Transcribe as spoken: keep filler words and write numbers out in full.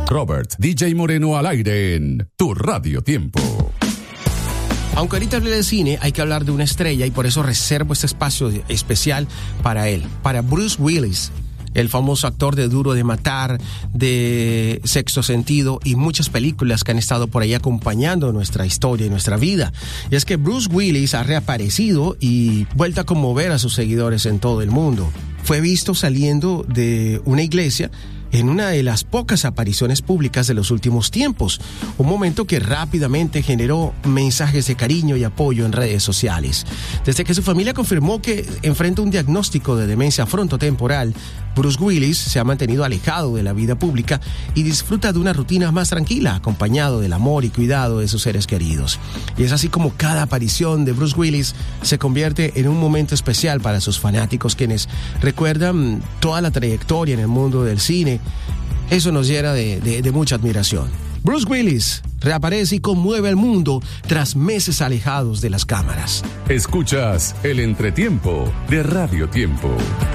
Robert D J Moreno al aire en Tu Radio Tiempo. Aunque ahorita hablé de cine, hay que hablar de una estrella y por eso reservo este espacio especial para él, para Bruce Willis, el famoso actor de Duro de Matar, de Sexto Sentido y muchas películas que han estado por ahí acompañando nuestra historia y nuestra vida. Y es que Bruce Willis ha reaparecido y vuelto a conmover a sus seguidores en todo el mundo. Fue visto saliendo de una iglesia en una de las pocas apariciones públicas de los últimos tiempos, un momento que rápidamente generó mensajes de cariño y apoyo en redes sociales. Desde que su familia confirmó que enfrenta un diagnóstico de demencia frontotemporal, Bruce Willis se ha mantenido alejado de la vida pública y disfruta de una rutina más tranquila, acompañado del amor y cuidado de sus seres queridos. Y es así como cada aparición de Bruce Willis se convierte en un momento especial para sus fanáticos, quienes recuerdan toda la trayectoria en el mundo del cine. Eso nos llena de, de, de mucha admiración. Bruce Willis reaparece y conmueve al mundo tras meses alejados de las cámaras. Escuchas el entretiempo de Radio Tiempo.